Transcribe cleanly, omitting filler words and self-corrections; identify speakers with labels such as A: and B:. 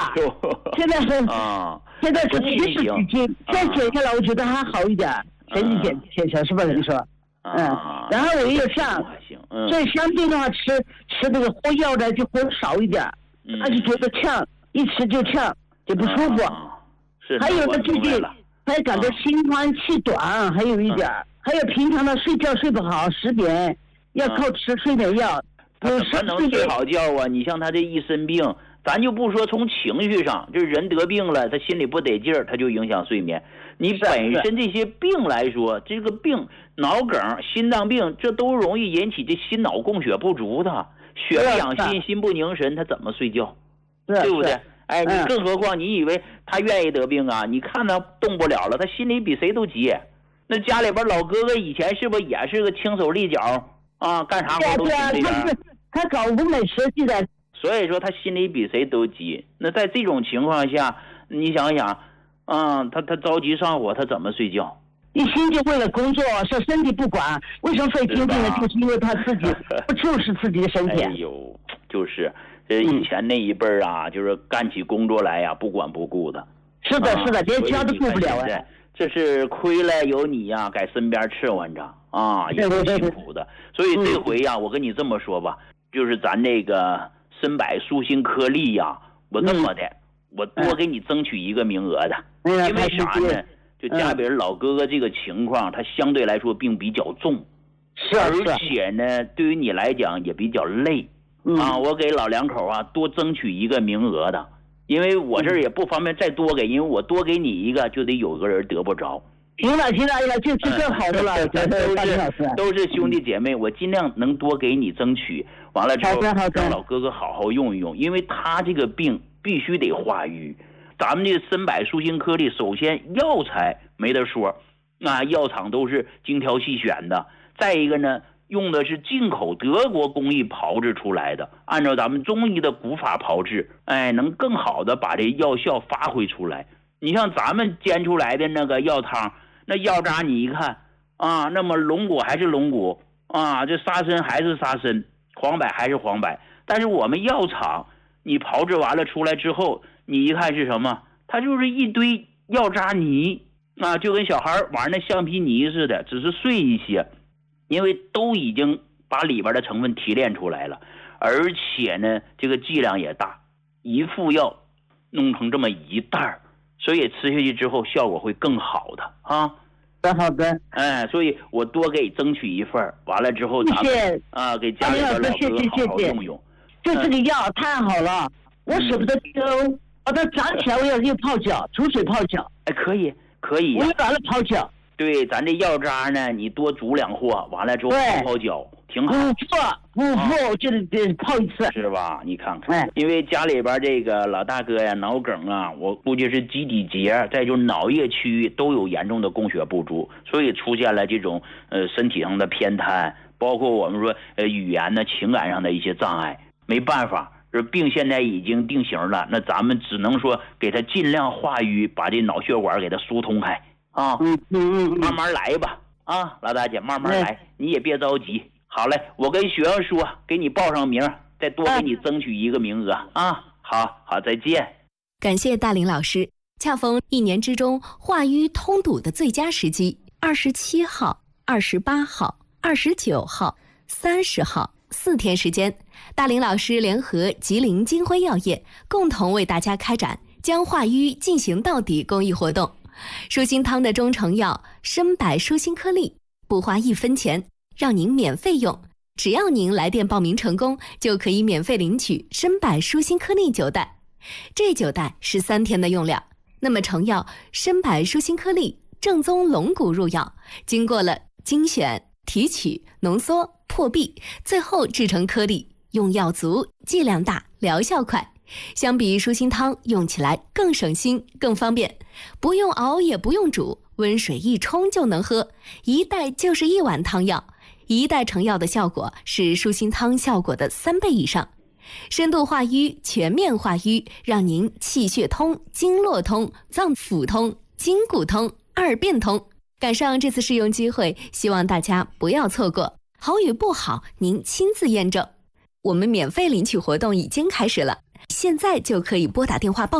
A: 现在是现在是70几斤，再减下来我觉得还好一点，前几减小是吧？你说，然后我也上，所以相对的话吃那个活药的就活少一点，他就觉得呛，一吃就呛，就不舒服。还有呢，最近还感觉心慌气短，还有一点，还有平常的睡觉睡不好，10点要靠吃睡眠药。
B: 他怎么能睡好觉啊？你像他这一身病，咱就不说从情绪上，就是人得病了，他心里不得劲儿，他就影响睡眠。你本身这些病来说，这个病脑梗、心脏病，这都容易引起这心脑供血不足的，血不养心，心不凝神，他怎么睡觉？对不对？哎，你更何况你以为他愿意得病啊？你看他动不了了，他心里比谁都急。那家里边老哥哥以前是不是也是个轻手利脚啊？干啥活都心里边。
A: 他搞物美设计的，
B: 所以说他心里比谁都急。那在这种情况下，你想想，他着急上火，他怎么睡觉？
A: 一心就为了工作，说身体不管，为什么费拼命呢？就是因为他自己不重视自己的身体。
B: 哎呦，就是以前那一辈儿啊，就是干起工作来呀，不管不顾的。
A: 是的，是的，连家都顾不了哎。
B: 这是亏了有你呀，在身边伺候着啊，也是辛苦的。所以这回呀，我跟你这么说吧。就是咱这个参柏舒心颗粒呀，我这么的，我多给你争取一个名额的，因为啥呢？就家里人老哥哥这个情况，他相对来说病比较重，而且呢，对于你来讲也比较累啊。我给老两口啊多争取一个名额的，因为我这儿也不方便再多给，因为我多给你一个，就得有个人得不着。
A: 行了，就更好的了。
B: 都是兄弟姐妹，我尽量能多给你争取。完了之后，让老哥哥好好用一用，因为他这个病必须得化瘀。咱们这个参柏舒心颗粒，首先药材没得说，那药厂都是精挑细选的。再一个呢，用的是进口德国工艺炮制出来的，按照咱们中医的古法炮制，能更好的把这药效发挥出来。你像咱们煎出来的那个药汤。那药渣你一看啊，那么龙骨还是龙骨啊，这沙参还是沙参，黄柏还是黄柏。但是我们药厂你炮制完了出来之后，你一看是什么？它就是一堆药渣泥啊，就跟小孩玩那橡皮泥似的，只是碎一些，因为都已经把里边的成分提炼出来了，而且呢，这个剂量也大，一副药弄成这么一袋，所以吃下去之后效果会更好的啊。
A: 好的，
B: 所以我多给你争取一份，完了之后咱们给家里的老哥好好用用。
A: 就这个药太好了，我舍不得丢，把它长起来，我要用泡脚，煮水泡脚。
B: 可以，
A: 我又把它泡脚。
B: 对，咱这药渣呢，你多煮2货，完了之后泡脚，挺好。
A: 5副就得泡一次，
B: 是吧？你看看，因为家里边这个老大哥呀，脑梗啊，我估计是基底节，再就脑叶区域都有严重的供血不足，所以出现了这种身体上的偏瘫，包括我们说语言呢、情感上的一些障碍。没办法，这病现在已经定型了，那咱们只能说给他尽量化瘀，把这脑血管给他疏通开啊。慢慢来吧啊，老大姐，慢慢来，你也别着急。好嘞，我跟学生说，给你报上名，再多给你争取一个名额啊。好，再见。
C: 感谢大林老师，恰逢1年之中化瘀通堵的最佳时机，27号、28号、29号、30号4天时间，大林老师联合吉林金辉药业共同为大家开展将化瘀进行到底公益活动。舒心汤的中成药参柏舒心颗粒，不花1分钱，让您免费用。只要您来电报名成功，就可以免费领取参柏舒心颗粒9袋。这9袋是3天的用量。那么成药参柏舒心颗粒正宗龙骨入药，经过了精选、提取、浓缩、破壁，最后制成颗粒，用药足，剂量大，疗效快。相比舒心汤，用起来更省心更方便，不用熬也不用煮，温水一冲就能喝，一袋就是1碗汤药，一袋成药的效果是舒心汤效果的3倍以上，深度化瘀，全面化瘀，让您气血通、经络通、脏腑通、筋骨通，2遍通。赶上这次试用机会，希望大家不要错过，好与不好您亲自验证。我们免费领取活动已经开始了，现在就可以拨打电话报